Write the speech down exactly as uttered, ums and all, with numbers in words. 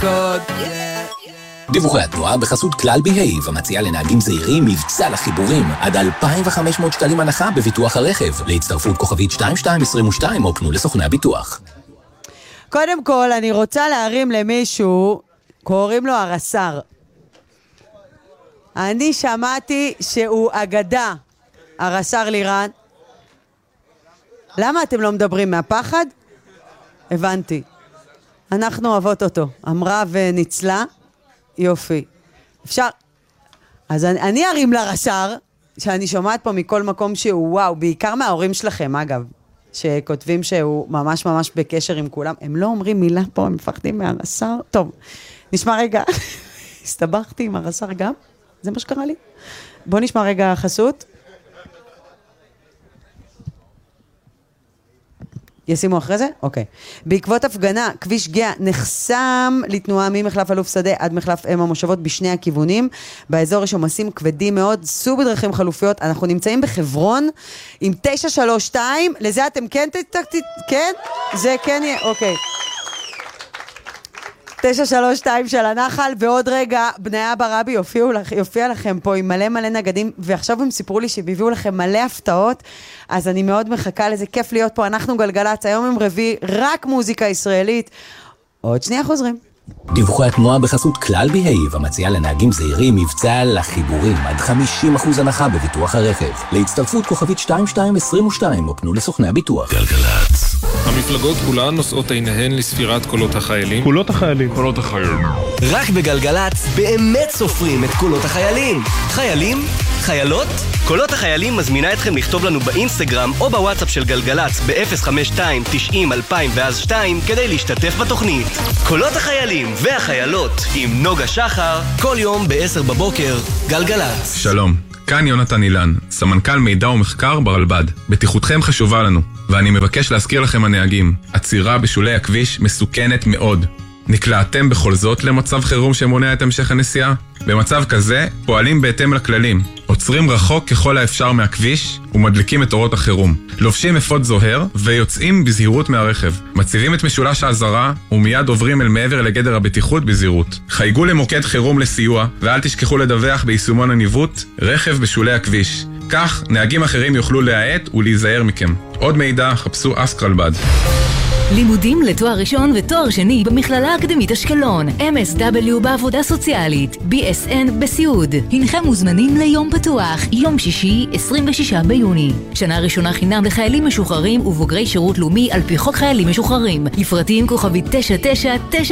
קוד. דיווחי התנועה בחסות כלל בהייב, המציעה לנהגים זהירים מבצע לחיבורים עד אלפיים וחמש מאות שקלים הנחה בביטוח הרכב. להצטרפות כוכבית שתיים שתיים עשרים ושתיים או פנו לסוכני הביטוח. קודם כל, אני רוצה להרים למישהו, קוראים לו הרס"ר. אני שמעתי שהוא אגדה, הרס"ר לירן. למה אתם לא מדברים מהפחד? הבנתי. אנחנו אוהבות אותו. אמרה וניצלה. יופי. אפשר... אז אני, אני ארים לרס"ר, שאני שומעת פה מכל מקום שהוא וואו, בעיקר מההורים שלכם, אגב, שכותבים שהוא ממש ממש בקשר עם כולם. הם לא אומרים מילה פה, הם מפחדים מהרס"ר. טוב, נשמע רגע. הסתבכתי עם הרס"ר גם? זה מה שקרה לי. בוא נשמע רגע חסות. ישימו אחרי זה? אוקיי. בעקבות הפגנה, כביש גאה נחסם לתנועה ממחלף אלוף שדה עד מחלף אם המושבות בשני הכיוונים. באזור יש עומסים כבדים מאוד, סעו בדרכים חלופיות. אנחנו נמצאים בחברון עם תשע שלוש שתיים. לזה אתם כן תתקתי... כן? זה כן יהיה, אוקיי. תשע שלוש שתיים של הנחל, ועוד רגע בני אבא רבי יופיעו, יופיע לכם פה עם מלא מלא נגדים, ועכשיו הם סיפרו לי שהם הביאו לכם מלא הפתעות, אז אני מאוד מחכה לזה, כיף להיות פה, אנחנו גלגלץ, היום הם רביעי, רק מוזיקה ישראלית. עוד שנייה חוזרים. דיווחי התנועה בחסות כלל בהייב, המציעה לנהגים זהירים מבצע לחיבורים עד חמישים אחוז הנחה בביטוח הרכב. להצטרפות כוכבית שתיים שתיים עשרים ושתיים או פנו לסוכני הביטוח. גלגלץ. המפלגות כולן נושאות עיניהן לספירת קולות החיילים. קולות החיילים. קולות החיילים. רק בגלגלץ באמת סופרים את קולות החיילים. חיילים? חיילות? קולות החיילים מזמינה אתכם לכתוב לנו באינסטגרם או בוואטסאפ של גלגלץ ב-אפס חמש שתיים תשעים אלפיים ואז שתיים כדי להשתתף בתוכנית. קולות החיילים והחיילות עם נוגה שחר כל יום ב-עשר בבוקר. גלגלץ. שלום, כאן יונתן אילן, סמנכ"ל מידע ומחקר ברלב"ד. בטיחותכם חשובה לנו, ואני מבקש להזכיר לכם הנהגים, עצירה בשולי הכביש מסוכנת מאוד. נקלעתם בכל זאת למצב חירום שמונע את המשך הנסיעה? במצב כזה פועלים בהתאם לכללים, עוצרים רחוק ככל האפשר מהכביש ומדליקים את אורות החירום, לובשים אפוד זוהר ויוצאים בזהירות מהרכב, מציבים את משולש האזהרה ומיד עוברים אל מעבר לגדר הבטיחות בזהירות. חייגו למוקד חירום לסיוע ואל תשכחו לדווח ביישומון הניווט רכב בשולי הכביש, כך נהגים אחרים יוכלו להאט ולהיזהר מכם. עוד מידע חפשו אסק רלב"ד. לימודים לתואר ראשון ותואר שני במכללה האקדמית אשקלון, אם אס דאבליו בעבודה סוציאלית, בי אס אן בסיעוד. הנכם מוזמנים ליום פתוח, יום שישי, עשרים ושישה ביוני. שנה ראשונה חינם לחיילים משוחררים ובוגרי שירות לאומי על פי חוק חיילים משוחררים. לפרטים כוכבית תשע תשע תשע